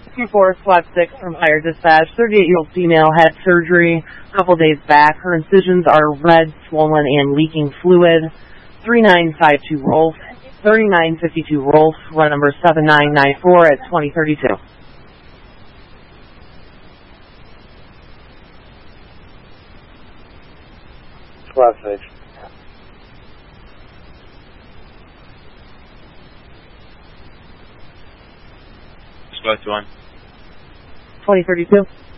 24 SWAT 6 from Fire Dispatch. 38-year-old female had surgery a couple days back. Her incisions are red, swollen, and leaking fluid. 3952 Rolf. 3952 Rolf. Run number 7994 at 2032. SWAT 6. SWAT 1. 2032.